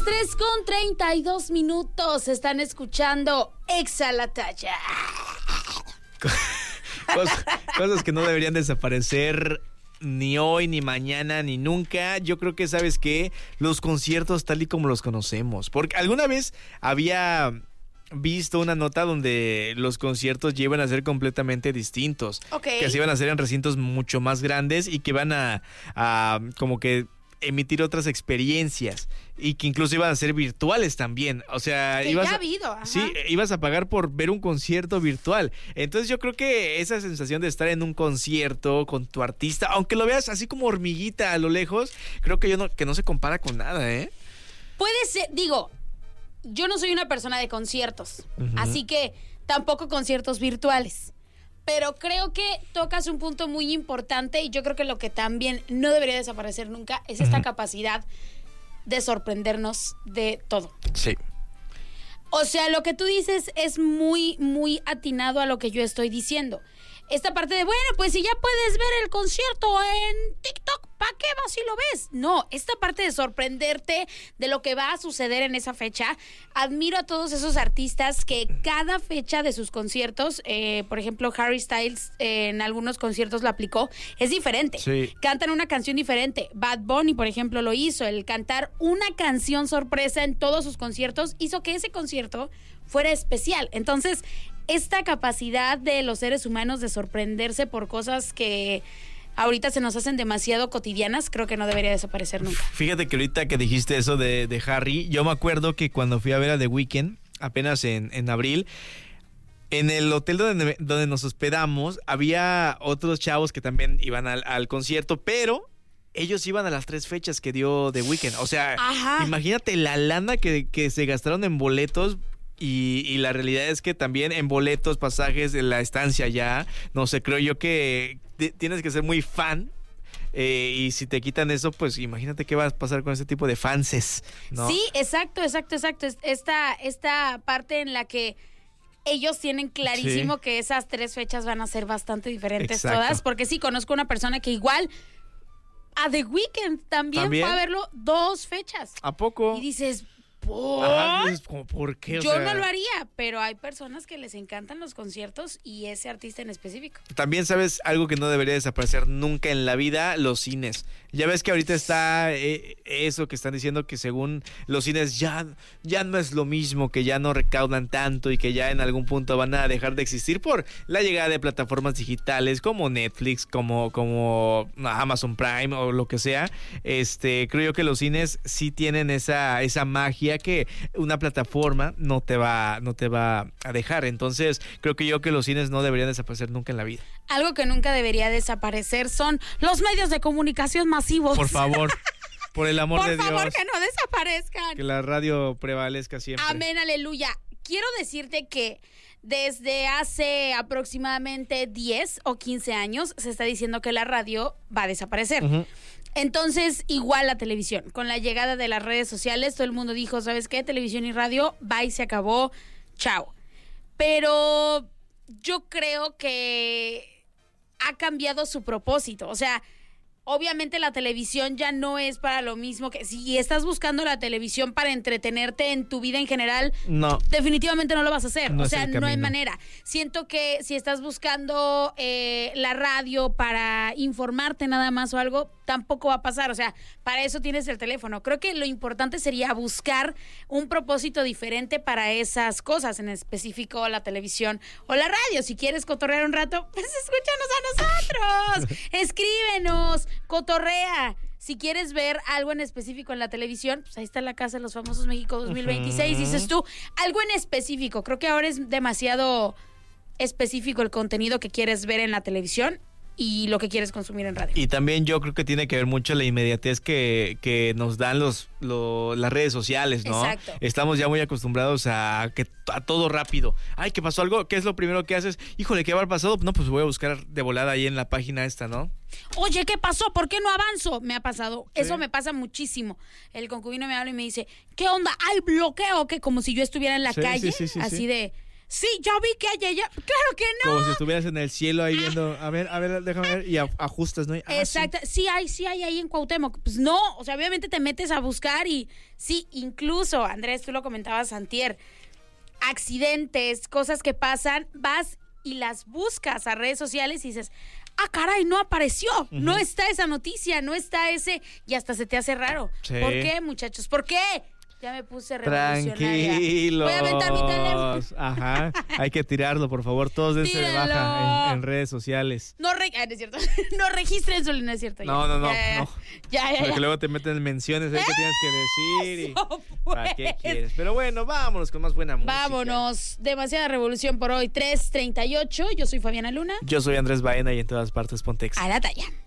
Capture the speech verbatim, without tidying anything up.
tres con treinta y dos minutos. Están escuchando Exa la Talla. Cosas, cosas que no deberían desaparecer ni hoy, ni mañana, ni nunca. Yo creo que, ¿sabes qué? Los conciertos tal y como los conocemos. Porque alguna vez había visto una nota donde los conciertos ya iban a ser completamente distintos. Okay. Que se iban a hacer en recintos mucho más grandes y que van a, a como que emitir otras experiencias y que incluso iban a ser virtuales también. O sea, que ibas ya ha a, habido. Ajá. Sí, ibas a pagar por ver un concierto virtual. Entonces yo creo que esa sensación de estar en un concierto con tu artista, aunque lo veas así como hormiguita a lo lejos, creo que yo no, que no se compara con nada, ¿eh? Puede ser, digo, yo no soy una persona de conciertos, uh-huh. así que tampoco conciertos virtuales. Pero creo que tocas un punto muy importante y yo creo que lo que también no debería desaparecer nunca es esta uh-huh. capacidad de sorprendernos de todo. Sí. O sea, lo que tú dices es muy, muy atinado a lo que yo estoy diciendo. Esta parte de, bueno, pues si ya puedes ver el concierto en TikTok, ¿para qué vas si lo ves? No, esta parte de sorprenderte de lo que va a suceder en esa fecha. Admiro a todos esos artistas que cada fecha de sus conciertos, eh, por ejemplo, Harry Styles eh, en algunos conciertos lo aplicó, es diferente. Sí. Cantan una canción diferente. Bad Bunny, por ejemplo, lo hizo. El cantar una canción sorpresa en todos sus conciertos hizo que ese concierto fuera especial. Entonces, esta capacidad de los seres humanos de sorprenderse por cosas que ahorita se nos hacen demasiado cotidianas, creo que no debería desaparecer nunca. Fíjate que ahorita que dijiste eso de, de Harry, yo me acuerdo que cuando fui a ver a The Weeknd, apenas en, en abril, en el hotel donde, donde nos hospedamos, había otros chavos que también iban al, al concierto, pero ellos iban a las tres fechas que dio The Weeknd. O sea, Ajá. imagínate la lana que, que se gastaron en boletos. Y, y la realidad es que también en boletos, pasajes, en la estancia ya, no sé, creo yo que t- tienes que ser muy fan. Eh, y si te quitan eso, pues imagínate qué va a pasar con ese tipo de fanses, ¿no? Sí, exacto, exacto, exacto. Esta, esta parte en la que ellos tienen clarísimo sí. que esas tres fechas van a ser bastante diferentes Exacto. todas. Porque sí, conozco una persona que igual a The Weeknd también, ¿También? fue a verlo dos fechas. ¿A poco? Y dices, Ajá, pues, ¿por qué? O Yo sea, no lo haría, pero hay personas que les encantan los conciertos y ese artista en específico. También sabes algo que no debería desaparecer nunca en la vida, los cines. Ya ves que ahorita está eh, eso que están diciendo que según los cines ya, ya no es lo mismo, que ya no recaudan tanto y que ya en algún punto van a dejar de existir por la llegada de plataformas digitales como Netflix, como, como Amazon Prime o lo que sea. Este, creo yo que los cines sí tienen esa, esa magia que una plataforma no te va no te va a dejar. Entonces creo que yo que los cines no deberían desaparecer nunca en la vida. Algo que nunca debería desaparecer son los medios de comunicación masivos. Por favor, por el amor por de favor, Dios. Por favor, que no desaparezcan. Que la radio prevalezca siempre. Amén, aleluya. Quiero decirte que desde hace aproximadamente diez o quince años se está diciendo que la radio va a desaparecer. Uh-huh. Entonces, igual la televisión. Con la llegada de las redes sociales, todo el mundo dijo, ¿sabes qué? Televisión y radio, bye, se acabó, chao. Pero yo creo que ha cambiado su propósito. O sea, obviamente la televisión ya no es para lo mismo que... Si estás buscando la televisión para entretenerte en tu vida en general, no, definitivamente no lo vas a hacer. No o sea, no hay manera. Siento que si estás buscando eh, la radio para informarte nada más o algo, tampoco va a pasar. O sea, para eso tienes el teléfono. Creo que lo importante sería buscar un propósito diferente para esas cosas, en específico la televisión o la radio. Si quieres cotorrear un rato, pues escúchanos a nosotros. Escríbenos. Cotorrea. Si quieres ver algo en específico en la televisión, pues ahí está la Casa de los Famosos México dos mil veintiséis. Uh-huh. Dices tú, algo en específico. Creo que ahora es demasiado específico el contenido que quieres ver en la televisión y lo que quieres consumir en radio. Y también yo creo que tiene que ver mucho la inmediatez que, que nos dan los, lo, las redes sociales, ¿no? Exacto. Estamos ya muy acostumbrados a que a todo rápido. Ay, ¿qué pasó algo? ¿Qué es lo primero que haces? Híjole, ¿qué habrá pasado? No, pues voy a buscar de volada ahí en la página esta, ¿no? Oye, ¿qué pasó? ¿Por qué no avanzo? Me ha pasado. ¿Sí? Eso me pasa muchísimo. El concubino me habla y me dice, ¿qué onda? ¿Hay bloqueo? Que como si yo estuviera en la sí, calle, sí, sí, sí, así sí. de... Sí, ya vi que hay ella. Claro que no. Como si estuvieras en el cielo ahí viendo, a ver, a ver, déjame ver, y a- ajustas, ¿no? Y, ah, Exacto, sí. sí hay, sí hay ahí en Cuauhtémoc. Pues no, o sea, obviamente te metes a buscar y sí, incluso, Andrés, tú lo comentabas antier, accidentes, cosas que pasan, vas y las buscas a redes sociales y dices, ah, caray, no apareció, uh-huh. no está esa noticia, no está ese, y hasta se te hace raro. Sí. ¿Por qué, muchachos? ¿Por qué? Ya me puse revolucionaria. Tranquilos. Voy a aventar mi teléfono. Ajá, hay que tirarlo, por favor, todos dense de baja en, en redes sociales. No, re ah, no es cierto. No registren su línea, es cierto. Ya. No, no, no, ya, no. Ya, ya, Porque ya. luego te meten menciones ahí que tienes que decir. Eso, Y, ¿para pues. qué quieres? Pero bueno, vámonos con más buena música. Vámonos. Demasiada revolución por hoy. tres treinta y ocho. Yo soy Fabiana Luna. Yo soy Andrés Baena y en todas partes Pontex. A la talla.